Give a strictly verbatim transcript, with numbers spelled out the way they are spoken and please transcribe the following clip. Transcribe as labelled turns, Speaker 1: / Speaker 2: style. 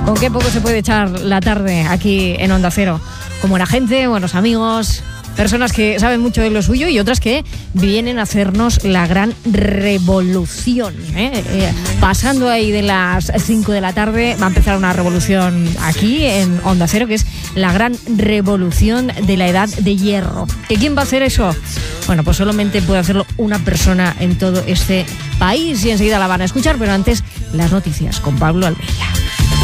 Speaker 1: Con qué poco se puede echar la tarde aquí en Onda Cero. Con buena gente, buenos amigos, personas que saben mucho de lo suyo y otras que vienen a hacernos la gran revolución, ¿eh? Eh, pasando ahí de las cinco de la tarde va a empezar una revolución aquí en Onda Cero, que es la gran revolución de la edad de hierro. ¿Y quién va a hacer eso? Bueno, pues solamente puede hacerlo una persona en todo este país y enseguida la van a escuchar, pero antes las noticias con Pablo Albella.